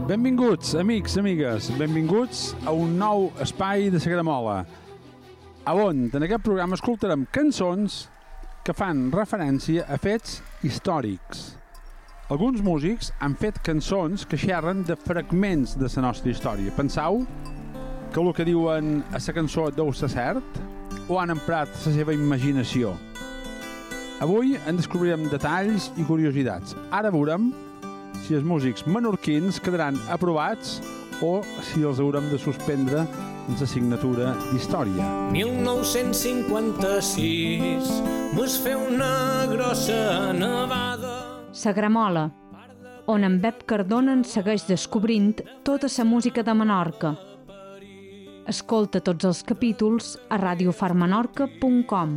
Benvinguts, amics, amigues, benvinguts a un nou espai de Sagramola, on en aquest programa escoltarem cançons que fan referència a fets històrics. Alguns músics han fet cançons que xerren de fragments de la nostra història. Penseu que el que diuen a la cançó deu ser cert o han emprat la seva imaginació? Avui en descobrirem detalls i curiositats. Ara veurem si els músics menorquins quedaran aprovats o si els haurem de suspendre en l'assignatura d'història. 1956 mos fer una grossa nevada. Sagramola, on en Bep Cardona ens segueix descobrint tota la música de Menorca. Escolta tots els capítols a radiofarmenorca.com.